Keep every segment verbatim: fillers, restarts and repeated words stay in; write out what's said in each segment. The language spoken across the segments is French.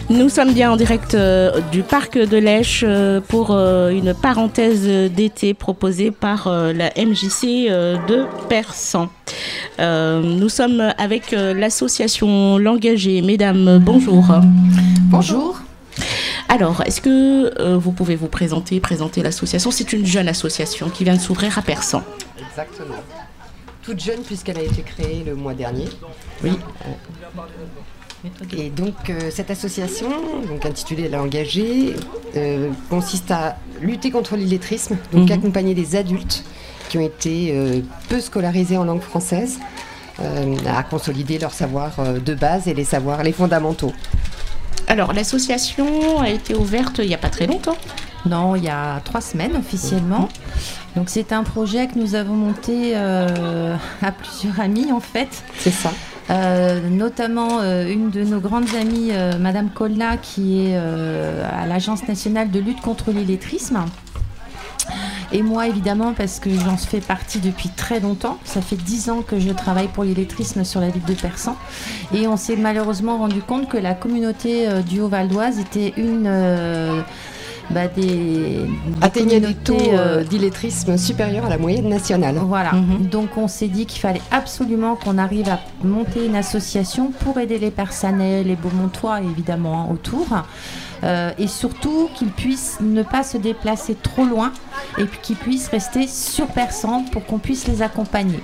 Nous sommes bien en direct euh, du parc de l'Esch euh, pour euh, une parenthèse d'été proposée par euh, la M J C euh, de Persan. Euh, nous sommes avec euh, l'association L'Engagé. Mesdames, bonjour. Bonjour. Alors, est-ce que euh, vous pouvez vous présenter, présenter l'association? C'est une jeune association qui vient de s'ouvrir à Persan. Exactement. Toute jeune puisqu'elle a été créée le mois dernier. Oui. Et donc euh, cette association, donc intitulée L'Engagé, euh, consiste à lutter contre l'illettrisme, donc mmh. accompagner des adultes qui ont été euh, peu scolarisés en langue française, euh, à consolider leur savoir euh, de base et les savoirs, les fondamentaux. Alors l'association a été ouverte il n'y a pas très longtemps. Non, il y a trois semaines officiellement. Mmh. Donc c'est un projet que nous avons monté euh, à plusieurs amis en fait. C'est ça. Euh, notamment euh, une de nos grandes amies, euh, Madame Colna, qui est euh, à l'Agence nationale de lutte contre l'illettrisme. Et moi, évidemment, parce que j'en fais partie depuis très longtemps. Ça fait dix ans que je travaille pour l'illettrisme sur la ville de Persan. Et on s'est malheureusement rendu compte que la communauté euh, du Haut-Val d'Oise était une... Euh, Bah des, des atteignait des taux euh, d'illettrisme supérieurs à la moyenne nationale. Voilà, mm-hmm. Donc on s'est dit qu'il fallait absolument qu'on arrive à monter une association pour aider les Persanais, les Beaumontois évidemment hein, autour, euh, et surtout qu'ils puissent ne pas se déplacer trop loin et puis qu'ils puissent rester sur Persan pour qu'on puisse les accompagner.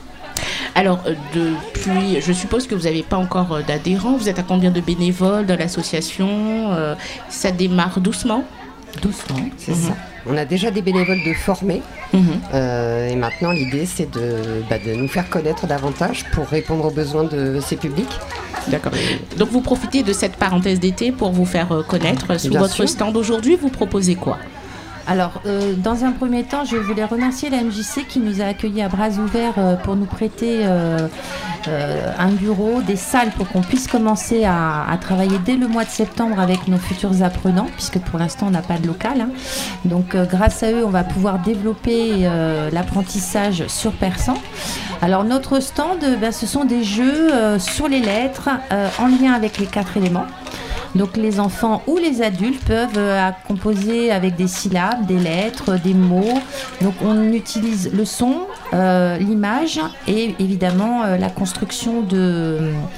Alors, euh, depuis, je suppose que vous n'avez pas encore euh, d'adhérents. Vous êtes à combien de bénévoles dans l'association? euh, Ça démarre doucement? Doucement, c'est mmh. ça. On a déjà des bénévoles de formés mmh. euh, et maintenant l'idée c'est de, bah, de nous faire connaître davantage pour répondre aux besoins de ces publics. D'accord. Donc vous profitez de cette parenthèse d'été pour vous faire connaître. Sur Bien votre sûr. stand aujourd'hui, vous proposez quoi? Alors, euh, dans un premier temps, je voulais remercier la M J C qui nous a accueillis à bras ouverts euh, pour nous prêter euh, euh, un bureau, des salles pour qu'on puisse commencer à, à travailler dès le mois de septembre avec nos futurs apprenants, puisque pour l'instant, on n'a pas de local. Hein. Donc, euh, grâce à eux, on va pouvoir développer euh, l'apprentissage sur Persan. Alors, notre stand, ben, ce sont des jeux euh, sur les lettres euh, en lien avec les quatre éléments. Donc les enfants ou les adultes peuvent euh, composer avec des syllabes, des lettres, des mots. Donc on utilise le son, euh, l'image et évidemment euh, la construction de,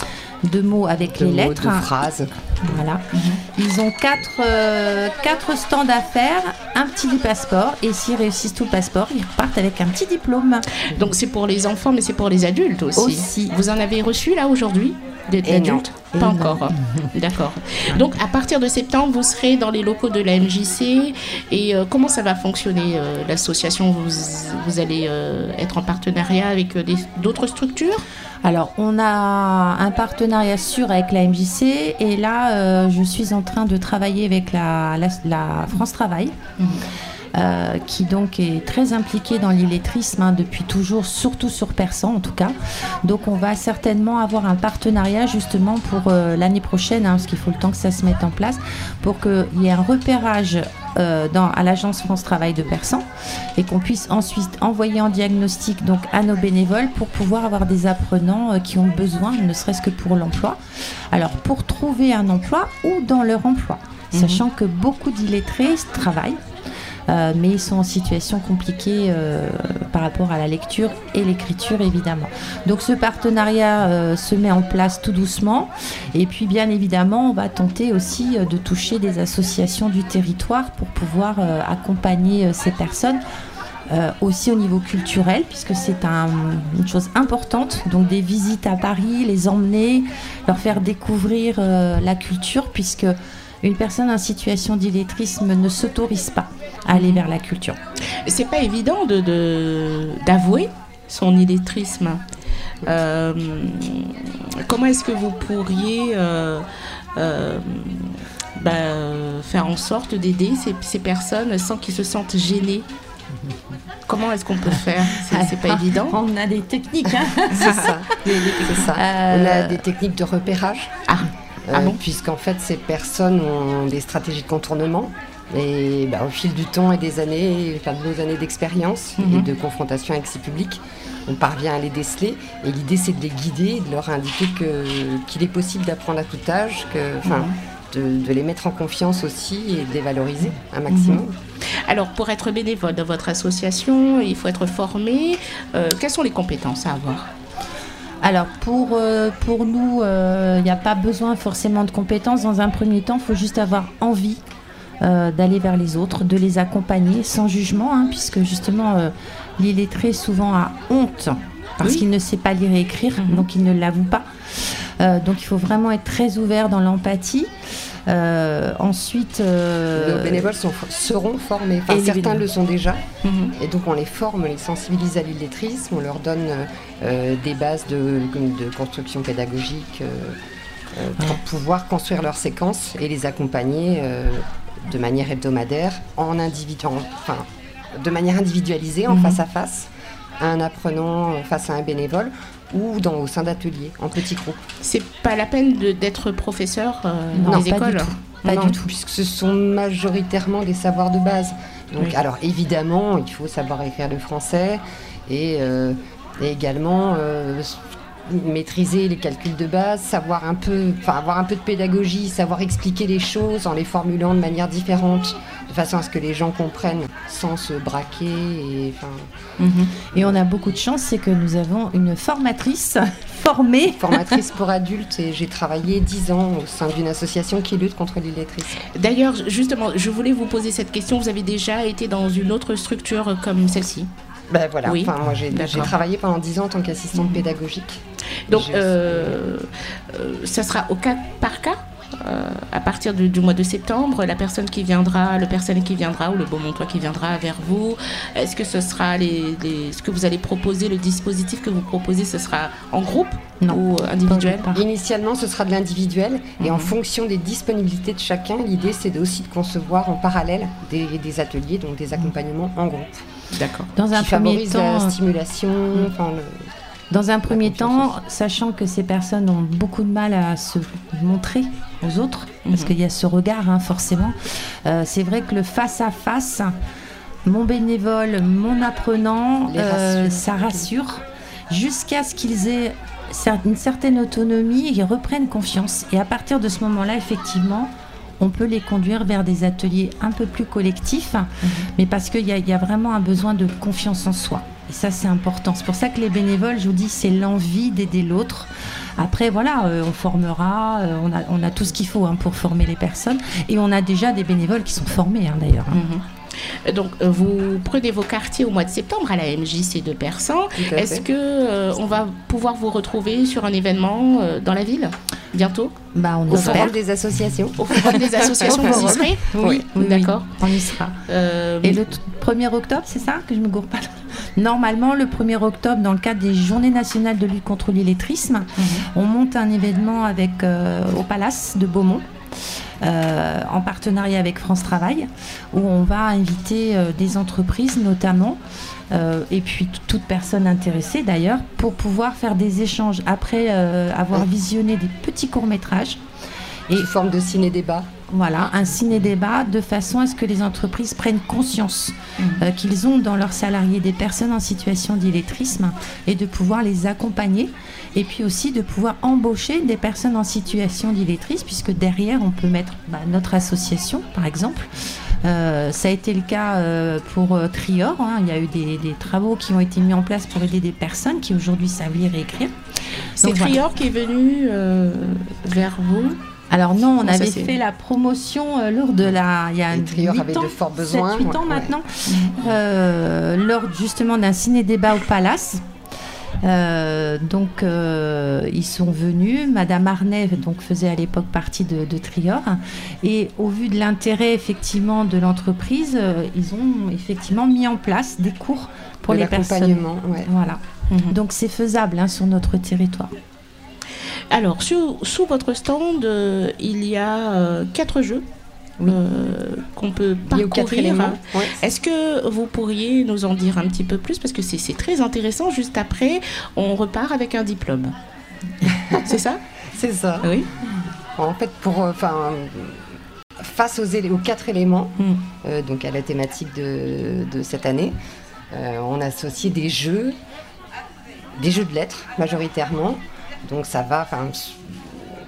de mots avec de les mots, lettres. De phrases. Voilà. Mm-hmm. Ils ont quatre, euh, quatre stands à faire, un petit passeport et s'ils réussissent tout le passeport, ils repartent avec un petit diplôme. Donc c'est pour les enfants mais c'est pour les adultes aussi. Aussi. Vous en avez reçu là aujourd'hui? Des adultes? Pas non. encore. D'accord. Donc à partir de septembre, vous serez dans les locaux de la M J C. Et euh, comment ça va fonctionner euh, l'association? Vous, vous allez euh, être en partenariat avec euh, des, d'autres structures? Alors, on a un partenariat sûr avec la M J C et là, euh, je suis en train de travailler avec la, la, la France Travail. Mmh. Euh, qui donc est très impliquée dans l'illettrisme hein, depuis toujours, surtout sur Persan en tout cas. Donc on va certainement avoir un partenariat justement pour euh, l'année prochaine, hein, parce qu'il faut le temps que ça se mette en place, pour qu'il y ait un repérage euh, dans, à l'agence France Travail de Persan et qu'on puisse ensuite envoyer en diagnostic donc, à nos bénévoles pour pouvoir avoir des apprenants euh, qui ont besoin, ne serait-ce que pour l'emploi. Alors pour trouver un emploi ou dans leur emploi, mmh. sachant que beaucoup d'illettrés travaillent. Euh, mais ils sont en situation compliquée euh, par rapport à la lecture et l'écriture évidemment. Donc ce partenariat euh, se met en place tout doucement et puis bien évidemment on va tenter aussi euh, de toucher des associations du territoire pour pouvoir euh, accompagner euh, ces personnes. Euh, aussi au niveau culturel puisque c'est un, une chose importante, donc des visites à Paris, les emmener, leur faire découvrir euh, la culture puisque une personne en situation d'illettrisme ne s'autorise pas à aller vers la culture. C'est pas évident de, de, d'avouer son illettrisme. Euh, comment est-ce que vous pourriez euh, euh, bah, faire en sorte d'aider ces, ces personnes sans qu'ils se sentent gênés? Comment est-ce qu'on peut faire? C'est, c'est pas évident. On a des techniques. Hein. C'est ça. C'est ça. Euh... On a des techniques de repérage. Ah. Ah bon? euh, puisqu'en fait ces personnes ont des stratégies de contournement et bah, au fil du temps et des années, enfin, de nos années d'expérience mm-hmm. et de confrontation avec ces publics, on parvient à les déceler et l'idée c'est de les guider, de leur indiquer que, qu'il est possible d'apprendre à tout âge, que, mm-hmm. de, de les mettre en confiance aussi et de les valoriser un maximum. Mmh. Alors, pour être bénévole dans votre association, il faut être formé. Euh, quelles sont les compétences à avoir ? Alors, pour, euh, pour nous, il euh, n'y a pas besoin forcément de compétences. Dans un premier temps, il faut juste avoir envie euh, d'aller vers les autres, de les accompagner sans jugement, hein, puisque justement, euh, l'illettré souvent a honte parce oui. qu'il ne sait pas lire et écrire, mmh. donc il ne l'avoue pas. Euh, donc, il faut vraiment être très ouvert dans l'empathie. Euh, ensuite, euh... nos bénévoles sont, seront formés. Enfin, certains bénévoles. le sont déjà, mm-hmm. et donc on les forme, on les sensibilise à l'illettrisme, on leur donne euh, des bases de, de construction pédagogique euh, euh, pour ouais. pouvoir construire leurs séquences et les accompagner euh, de manière hebdomadaire, en individu... enfin, de manière individualisée, en mm-hmm. face à face, à un apprenant face à un bénévole, ou dans, au sein d'ateliers, en petits groupes. C'est pas la peine de, d'être professeur euh, non, dans les pas écoles du tout. Pas non, du tout. Puisque ce sont majoritairement des savoirs de base. Donc, oui. Alors évidemment, il faut savoir écrire le français et, euh, et également euh, maîtriser les calculs de base, savoir un peu, enfin avoir un peu de pédagogie, savoir expliquer les choses en les formulant de manière différente, de façon à ce que les gens comprennent sans se braquer. Et, mmh. et on a beaucoup de chance, c'est que nous avons une formatrice formée. Formatrice pour adultes, et j'ai travaillé dix ans au sein d'une association qui lutte contre l'illettrisme. D'ailleurs, justement, je voulais vous poser cette question. Vous avez déjà été dans une autre structure comme celle-ci ? Ben voilà, oui. enfin, moi j'ai, j'ai travaillé pendant dix ans en tant qu'assistante mmh. pédagogique. Donc, euh, euh, ça sera au cas par cas euh, à partir du, du mois de septembre, la personne qui viendra, le personnel qui viendra ou le Beaumontois qui viendra vers vous, est-ce que ce sera les, les, ce que vous allez proposer, le dispositif que vous proposez, ce sera en groupe non. ou individuel ? Initialement, ce sera de l'individuel et mmh. en fonction des disponibilités de chacun, l'idée c'est aussi de concevoir en parallèle des, des ateliers, donc des accompagnements mmh. en groupe. D'accord. Dans un qui premier temps, la stimulation. Mmh. Enfin, le, Dans un premier temps, sachant que ces personnes ont beaucoup de mal à se montrer aux autres, mmh. parce qu'il y a ce regard, hein, forcément, euh, c'est vrai que le face-à-face, mon bénévole, mon apprenant, euh, ça rassure, jusqu'à ce qu'ils aient une certaine autonomie et qu'ils reprennent confiance. Et à partir de ce moment-là, effectivement, on peut les conduire vers des ateliers un peu plus collectifs, mmh. mais parce qu'il y a, y a vraiment un besoin de confiance en soi. Et ça, c'est important. C'est pour ça que les bénévoles, je vous dis, c'est l'envie d'aider l'autre. Après, voilà, euh, on formera, euh, on, a, on a tout ce qu'il faut hein, pour former les personnes. Et on a déjà des bénévoles qui sont formés, hein, d'ailleurs. Hein. Mm-hmm. Donc, euh, vous prenez vos quartiers au mois de septembre à la M J C de Persan. Est-ce qu'on euh, va pouvoir vous retrouver sur un événement euh, dans la ville bientôt ? Bah, on au forum des associations. Au forum des associations, vous y serez ? Oui, oui, d'accord. Oui, on y sera. Euh... Et le t- premier octobre, c'est ça que je me gourre pas. Normalement, le premier octobre, dans le cadre des Journées nationales de lutte contre l'illettrisme, mmh. on monte un événement avec, euh, au Palace de Beaumont. Euh, en partenariat avec France Travail, où on va inviter euh, des entreprises notamment, euh, et puis t- toute personne intéressée d'ailleurs, pour pouvoir faire des échanges après euh, avoir ouais. visionné des petits courts-métrages. Et sous forme de ciné-débat. Voilà, un ciné-débat de façon à ce que les entreprises prennent conscience mmh. euh, qu'ils ont dans leurs salariés des personnes en situation d'illettrisme et de pouvoir les accompagner et puis aussi de pouvoir embaucher des personnes en situation d'illettrisme puisque derrière on peut mettre bah, notre association par exemple. Euh, ça a été le cas euh, pour euh, Trior, hein. Il y a eu des, des travaux qui ont été mis en place pour aider des personnes qui aujourd'hui savent lire et écrire. C'est Donc, Trior voilà. qui est venu euh, vers vous. Alors non, on avait fait la promotion euh, lors de la... Il y a Trior avait de forts besoins. sept huit ans ouais. maintenant, euh, lors justement d'un ciné-débat au Palace. Euh, donc euh, ils sont venus, Madame Arnay donc, faisait à l'époque partie de, de Trior et au vu de l'intérêt effectivement de l'entreprise, euh, ils ont effectivement mis en place des cours pour de les personnes. Ouais. Voilà. Mm-hmm. Donc c'est faisable hein, sur notre territoire. Alors, sous, sous votre stand, euh, il y a euh, quatre jeux oui. euh, qu'on peut parcourir. Ouais. Est-ce que vous pourriez nous en dire un petit peu plus ? Parce que c'est, c'est très intéressant. Juste après, on repart avec un diplôme. C'est ça ? C'est ça. Oui. En fait, pour, enfin, face aux, élé- aux quatre éléments, mm. euh, donc à la thématique de, de cette année, euh, on a associé des jeux, des jeux de lettres majoritairement. Donc ça va, enfin,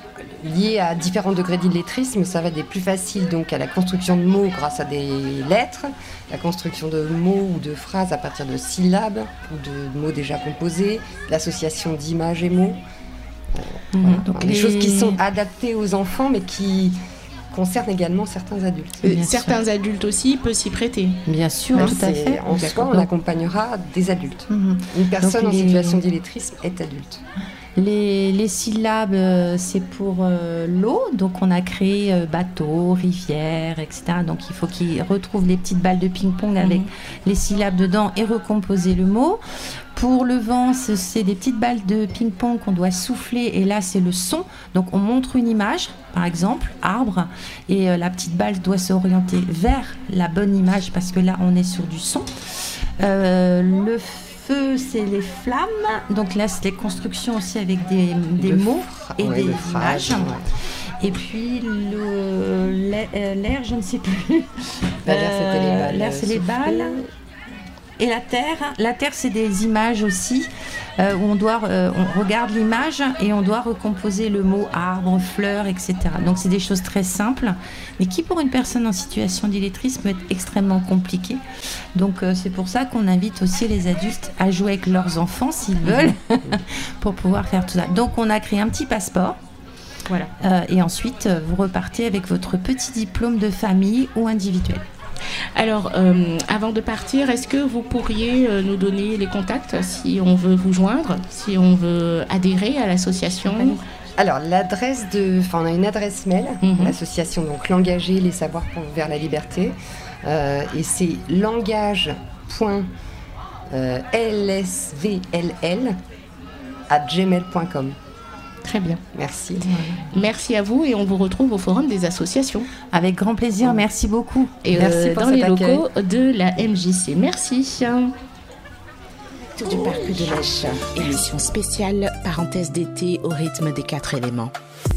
liées à différents degrés d'illettrisme. Ça va des plus faciles donc à la construction de mots grâce à des lettres, la construction de mots ou de phrases à partir de syllabes ou de mots déjà composés, l'association d'images et mots. Euh, mmh, voilà. Donc des les... choses qui sont adaptées aux enfants mais qui concernent également certains adultes. Euh, certains sûr. adultes aussi peuvent s'y prêter. Bien sûr, non, tout à fait. En soi, on accompagnera des adultes. Mmh. Une personne donc, en les... situation d'illettrisme est adulte. Les, les syllabes, euh, c'est pour euh, l'eau, donc on a créé euh, bateau, rivière, et cetera. Donc il faut qu'ils retrouvent les petites balles de ping-pong avec mmh. les syllabes dedans et recomposer le mot. Pour le vent, c'est des petites balles de ping-pong qu'on doit souffler et là c'est le son. Donc on montre une image, par exemple, arbre, et euh, la petite balle doit s'orienter vers la bonne image parce que là on est sur du son. Euh, le feu, c'est les flammes. Donc là, c'est les constructions aussi avec des, des mots et ouais, des images. Ouais. Et puis le, l'air, je ne sais plus. L'air, c'était les balles. L'air, c'est les balles. Et la terre, la terre, c'est des images aussi euh, où on doit, euh, on regarde l'image et on doit recomposer le mot arbre, fleur, et cetera. Donc c'est des choses très simples, mais qui pour une personne en situation d'illettrisme peut être extrêmement compliqué. Donc euh, c'est pour ça qu'on invite aussi les adultes à jouer avec leurs enfants s'ils veulent, pour pouvoir faire tout ça. Donc on a créé un petit passeport. Voilà. Euh, et ensuite, vous repartez avec votre petit diplôme de famille ou individuel. Alors, euh, avant de partir, est-ce que vous pourriez euh, nous donner les contacts si on veut vous joindre, si on veut adhérer à l'association ? Alors, l'adresse de, enfin, on a une adresse mail, mm-hmm. l'association donc l'Engagé, les savoirs vers la liberté, euh, et c'est langage point l s v l l arobase gmail point com. Très bien. Merci. Ouais. Merci à vous et on vous retrouve au Forum des associations. Avec grand plaisir, merci beaucoup. Et merci euh, pour dans les accueil. locaux de la M J C. Merci. Du parc de l'Èche, émission spéciale, parenthèse d'été au rythme des quatre éléments.